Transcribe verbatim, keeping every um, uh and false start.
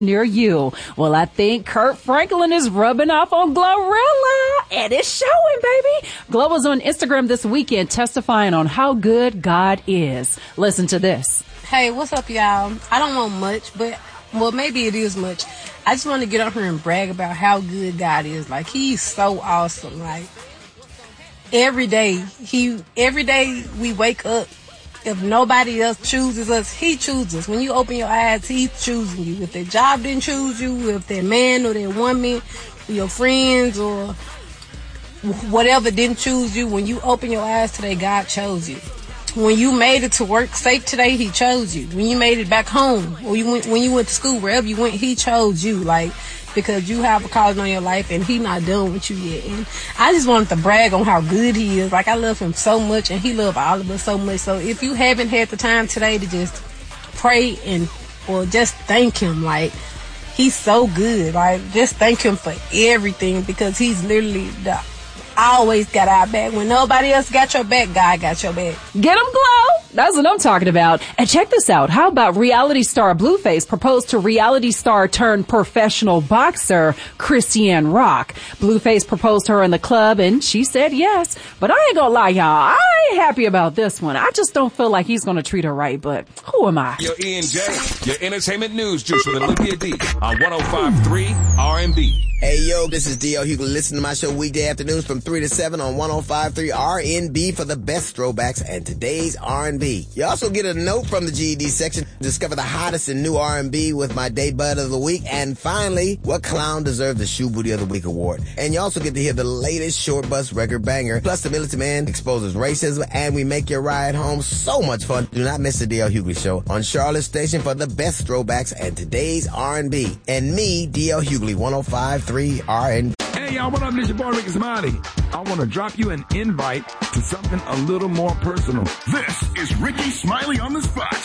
near you. Well, I think Kurt Franklin is rubbing off on Glorilla, and it's showing, baby. Glo was on Instagram this weekend testifying on how good God is. Listen to this. Hey, what's up, y'all? I don't want much, but, well, maybe it is much. I just want to get up here and brag about how good God is. Like, he's so awesome. Like, every day, he, every day we wake up, if nobody else chooses us, he chooses us. When you open your eyes, he's choosing you. If their job didn't choose you, if their man or their woman, or your friends or whatever didn't choose you, when you open your eyes today, God chose you. When you made it to work safe today, he chose you. When you made it back home, or you went, when you went to school, wherever you went, he chose you. Like, because you have a calling on your life and he not done with you yet. And I just wanted to brag on how good he is. Like, I love him so much and he loves all of us so much. So if you haven't had the time today to just pray and, or just thank him, like, he's so good. Like, just thank him for everything, because he's literally the always got our back. When nobody else got your back, God got your back. Get him, Glo! That's what I'm talking about. And check this out. How about reality star Blueface proposed to reality star turned professional boxer Christiane Rock? Blueface proposed to her in the club and she said yes. But I ain't gonna lie, y'all. I ain't happy about this one. I just don't feel like he's gonna treat her right, but who am I? Your E and J, your entertainment news juice with Olivia D on one oh five point three R and B. Hey, yo, this is D L Hughley. Listen to my show weekday afternoons from three to seven on one oh five point three R and B for the best throwbacks and today's R and B. You also get a note from the G E D section. Discover the hottest in new R and B with my day bud of the week. And finally, what clown deserved the Shoe Booty of the Week award. And you also get to hear the latest Short Bus record banger. Plus, the Militant Man exposes racism and we make your ride home so much fun. Do not miss the D L Hughley Show on Charlotte Station for the best throwbacks and today's R and B. And me, D L Hughley, one oh five point three R and B. Hey, y'all, what up? This your boy, Ricky Smiley. I want to drop you an invite to something a little more personal. This is Ricky Smiley on the spot.